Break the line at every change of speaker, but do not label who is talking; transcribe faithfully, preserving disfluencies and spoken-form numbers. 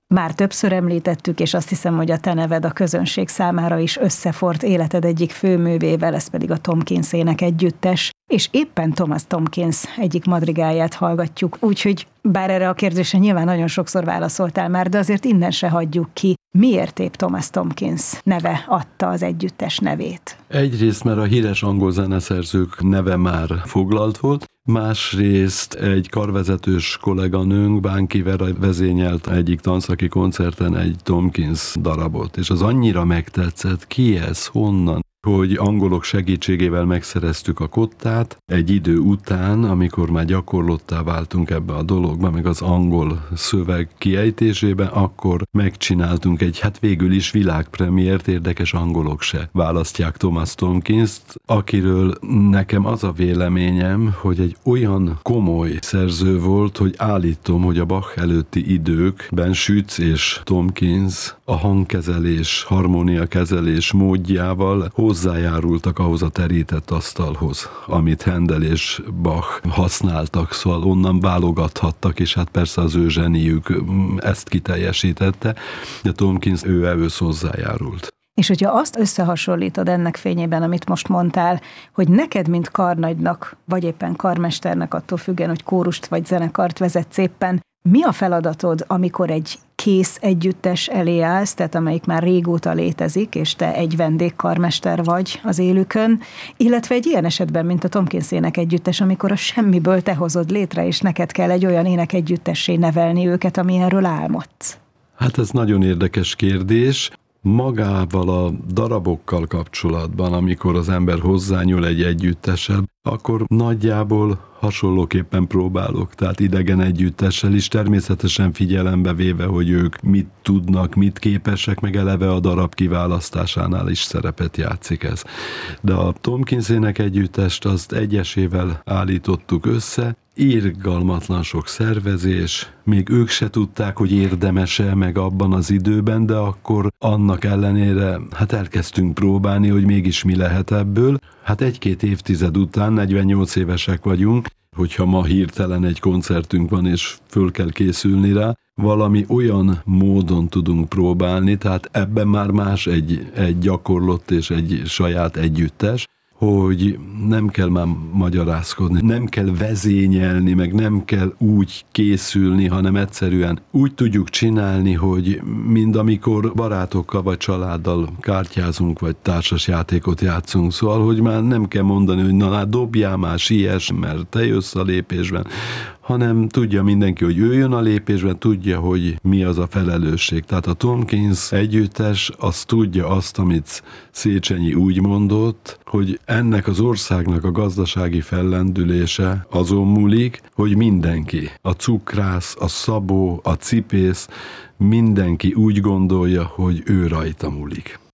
Már többször említettük, és azt hiszem, hogy a te neved a közönség számára is összefort életed egyik főművével, ez pedig a Tomkins énekegyüttes, és éppen Thomas Tomkins egyik madrigálját hallgatjuk, úgyhogy bár erre a kérdésre nyilván nagyon sokszor válaszoltál már, de azért innen se hagyjuk ki. Miért épp Thomas Tomkins neve adta az együttes nevét?
Egyrészt, mert a híres angol zeneszerzők neve már foglalt volt, másrészt egy karvezetős kolléganőnk, Bánki Vera vezényelt egyik tanszaki koncerten egy Tomkins darabot, és az annyira megtetszett, ki ez, honnan, hogy angolok segítségével megszereztük a kottát. Egy idő után, amikor már gyakorlottá váltunk ebbe a dologba, meg az angol szöveg kiejtésében, akkor megcsináltunk egy, hát végül is világpremiért, érdekes, angolok se választják Thomas Tomkinst, akiről nekem az a véleményem, hogy egy olyan komoly szerző volt, hogy állítom, hogy a Bach előtti időkben Schütz és Tomkins a hangkezelés, harmóniakezelés módjával hozzájárultak ahhoz a terített asztalhoz, amit Händel és Bach használtak, szóval onnan válogathattak, és hát persze az ő zseniük ezt kiteljesítette, de Tomkins ő ehhez hozzájárult.
És hogyha azt összehasonlítod ennek fényében, amit most mondtál, hogy neked, mint karnagynak, vagy éppen karmesternek, attól függően, hogy kórust vagy zenekart vezetsz éppen, mi a feladatod, amikor egy kész együttes elé állsz, tehát amelyik már régóta létezik, és te egy vendégkarmester vagy az élükön, illetve egy ilyen esetben, mint a Tomkins énekegyüttes, amikor a semmiből te hozod létre, és neked kell egy olyan énekegyüttessé nevelni őket, amilyenről álmodsz?
Hát ez nagyon érdekes kérdés. Magával a darabokkal kapcsolatban, amikor az ember hozzányúl egy együttessel, akkor nagyjából hasonlóképpen próbálok, tehát idegen együttessel is, természetesen figyelembe véve, hogy ők mit tudnak, mit képesek, meg eleve a darab kiválasztásánál is szerepet játszik ez. De a Tomkins énekegyüttest azt egyesével állítottuk össze, irgalmatlan sok szervezés, még ők se tudták, hogy érdemes-e meg abban az időben, de akkor annak ellenére hát elkezdtünk próbálni, hogy mégis mi lehet ebből. Hát egy-két évtized után, negyvennyolc évesek vagyunk, hogyha ma hirtelen egy koncertünk van, és föl kell készülni rá, valami olyan módon tudunk próbálni, tehát ebben már más egy, egy gyakorlott és egy saját együttes, hogy nem kell már magyarázkodni, nem kell vezényelni, meg nem kell úgy készülni, hanem egyszerűen úgy tudjuk csinálni, hogy mind amikor barátokkal vagy családdal kártyázunk, vagy társas játékot játszunk, szóval, hogy már nem kell mondani, hogy na, dobjál már, siess, mert te jössz a lépésben, hanem tudja mindenki, hogy ő jön a lépésben, tudja, hogy mi az a felelősség. Tehát a Tomkins együttes az tudja azt, amit Széchenyi úgy mondott, hogy ennek az országnak a gazdasági fellendülése azon múlik, hogy mindenki, a cukrász, a szabó, a cipész, mindenki úgy gondolja, hogy ő rajta múlik.